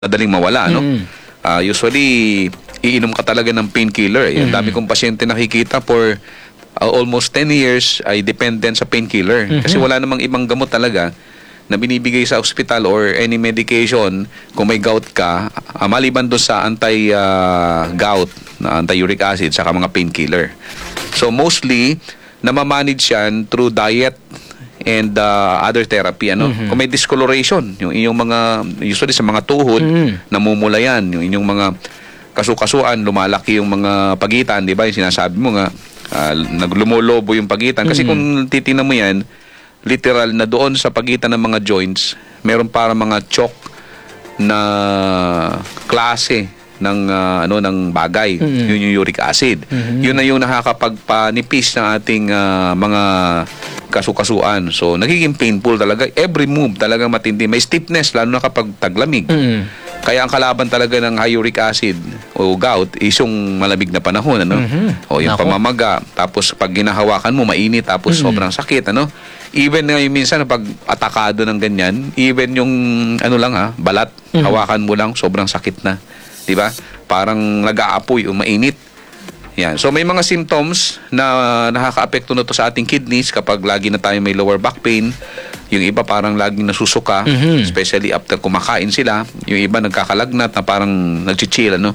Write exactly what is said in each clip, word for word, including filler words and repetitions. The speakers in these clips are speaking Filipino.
madaling mawala, no? Mm. Ah, usually, iinom ka talaga ng painkiller. Eh. Ang Mm. dami kong pasyente nakikita for uh, almost ten years ay dependent sa painkiller. Mhm. Kasi wala namang ibang gamot talaga na binibigay sa ospital or any medication kung may gout ka, uh, maliban doon sa anti-gout, na anti-uric acid, saka mga painkiller. So mostly, namamanage yan through diet and uh, other therapy. Ano? Mhm. Kung may discoloration, yung inyong mga, usually sa mga tuhod, Mhm. namumula yan. Yung inyong mga kasukasuan, lumalaki yung mga pagitan, di ba? Yung sinasabi mo nga, uh, naglumulobo yung pagitan. Kasi Mhm. kung titingnan mo yan, literal na doon sa pagitan ng mga joints, meron para mga chalk na klase ng uh, ano ng bagay. Mhm. Yun yung uric acid. Mhm. Yun na yung nakakapagpanipis ng ating uh, mga kasukasuan. So, nagiging painful talaga. Every move talaga matindi. May stiffness, lalo na kapag taglamig. Mm. Kaya ang kalaban talaga ng high uric acid o gout is yung malamig na panahon, ano? Mhm. O yung Nako. pamamaga, tapos pag ginahawakan mo, mainit, tapos Mhm. sobrang sakit, ano? Even nga yung minsan, pag atakado ng ganyan, even yung, ano lang ha, balat, Mhm. hawakan mo lang, sobrang sakit na. Di ba? Parang nag-aapoy o mainit. Yan. So may mga symptoms na nakaka-apekto na to sa ating kidneys kapag lagi na tayo may lower back pain. Yung iba parang laging nasusuka, Mhm. especially after kumakain sila. Yung iba nagkakalagnat na parang nagchichil, ano?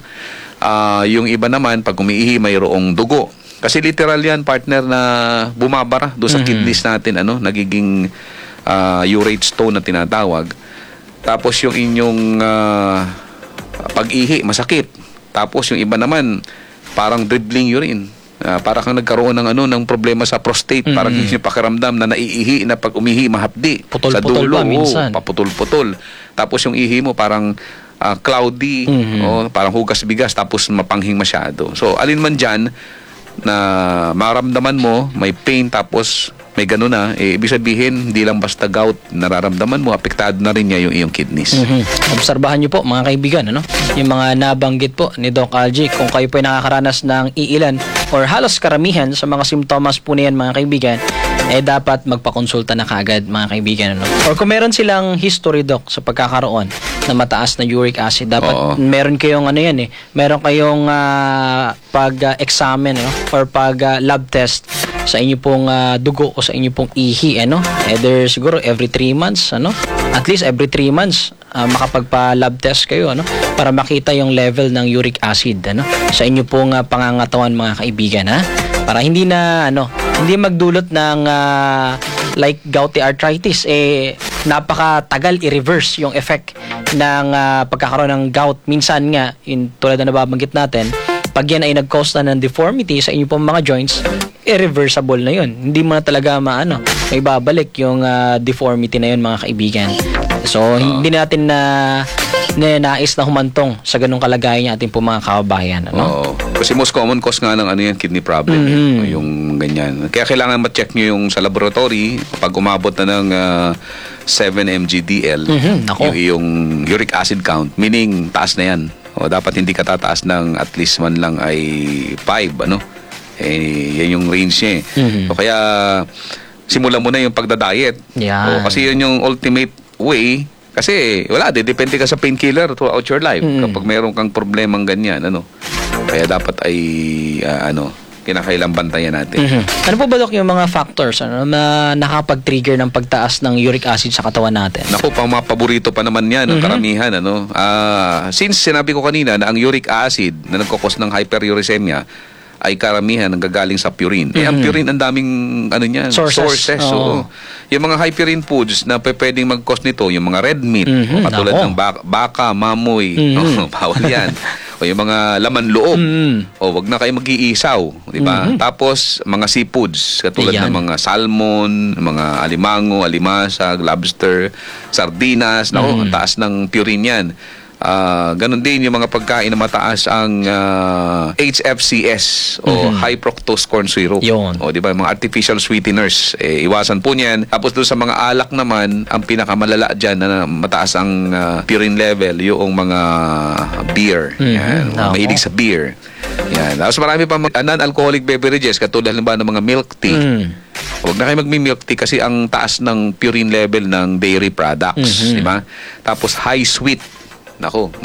Ah, yung iba naman pag umiihi mayroong dugo. Kasi literal yan, partner, na bumabara do sa Mhm. kidneys natin, ano? Nagiging ah, urate stone na tinatawag. Tapos yung inyong ah, pag-ihi, masakit. Tapos yung iba naman parang dribbling urine. Ah, para kang nagkaroon ng ano ng problema sa prostate, Mhm. parang yung pakiramdam na naiihi na pag umihi mahapdi sa Putol-putol dulo, pa minsan. oo, paputol-putol. Tapos yung ihi mo parang ah, cloudy, Mhm. o parang hugas bigas, tapos mapanghing masyado. So alin man diyan na maramdaman mo, may pain, tapos may gano'n na, eh, ibig sabihin, hindi lang basta gout nararamdaman mo, apektado na rin niya yung iyong kidneys. Mhm. Obserbahan niyo po mga kaibigan, ano? Yung mga nabanggit po ni Doc Algie, kung kayo po ay nakakaranas ng iilan or halos karamihan sa mga simptomas po niyan mga kaibigan, eh dapat magpakonsulta na kaagad mga kaibigan, ano? Or kung meron silang history, Doc, sa pagkakaroon na mataas na uric acid, dapat Oo. meron kayong ano yan eh, meron kayong ah, pag-examine no? or pag-lab test sa inyo pong ah, dugo o sa inyo pong ihi, ano? Either siguro every three months, ano? At least every three months, ah, makapagpa-lab test kayo, ano? Para makita yung level ng uric acid, ano? Sa inyo pong ah, pangangatawan, mga kaibigan, ha? Para hindi na, ano, hindi magdulot ng ah, like gouty arthritis, eh, napakatagal i-reverse yung effect ng ah, pagkakaroon ng gout. Minsan nga, in, tulad na nababanggit natin, pag yan ay nag-cause na ng deformity sa inyo pong mga joints, irreversible na yun. Hindi mo na talaga maano, may babalik yung ah, deformity na yun, mga kaibigan. So, hindi natin na ninais na humantong sa ganung kalagayan ng ating po mga kababayan. Ano? Oo. Kasi most common cause nga ng ano yan, kidney problem. Mhm. eh, yung ganyan. Kaya kailangan ma-check nyo yung sa laboratory pag umabot na ng ah, seven milligrams per deciliter Mhm, nako. yung iyong uric acid count. Meaning, taas na yan. O dapat hindi ka tataas ng at least man lang ay five, ano? Eh, yan yung range niya eh. Mhm. So, kaya simulan mo na yung pagda-diet. Yan. O, kasi yun yung ultimate way. Kasi wala, de, depende ka sa painkiller throughout your life. Mm. Kapag meron kang problemang ganyan, ano. Kaya dapat ay ah, ano, kinakailang bantayan natin. Mhm. Ano po ba, Doc, yung mga factors ano, na nakapag-trigger ng pagtaas ng uric acid sa katawan natin? Naku, pang mga paborito pa naman yan, ang Mhm. karamihan, ano. Ah, since sinabi ko kanina na ang uric acid na nagkakos ng hyperuricemia ay karamihan nanggagaling sa purine. Eh, ang Mhm. purine, ang daming, ano niyan, Sources. Oo. oo. Yung mga high purine foods na pe- pwedeng mag-cause nito, yung mga red meat, Mhm, o katulad nako. ng baka, baka mamoy, Mhm. oh, bawal yan. O yung mga laman loob, Mhm. o wag na kayo mag-iisaw, di ba? Mhm. Tapos, mga seafoods, katulad Ayan. ng mga salmon, mga alimango, alimasag, lobster, sardinas, nako, Mhm. ang taas ng purine yan. Ah, ganun din yung mga pagkain na mataas ang ah, H F C S o Mhm. high fructose corn syrup. Yun. O di ba, mga artificial sweeteners, eh, iwasan po niyan. Tapos doon sa mga alak naman, ang pinakamalala diyan na mataas ang ah, purine level, yung mga beer. Mhm. Yan, mga Tama. mahilig sa beer. Yan. Tapos marami pa mga non-alcoholic beverages katulad ba ng mga milk tea. Mhm. Huwag na kayo magmi-milk tea kasi ang taas ng purine level ng dairy products, Mhm. di ba? Tapos high sweet Naku,